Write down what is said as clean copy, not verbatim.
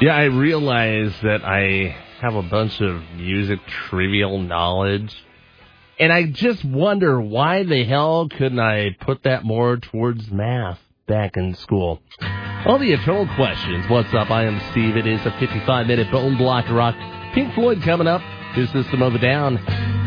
Yeah, I realize that I have a bunch of music trivial knowledge, and I just wonder why the hell couldn't I put that more towards math back in school? All the eternal questions. What's up? I am Steve. It is a 55-minute bone block rock. Pink Floyd coming up. His System of a Down.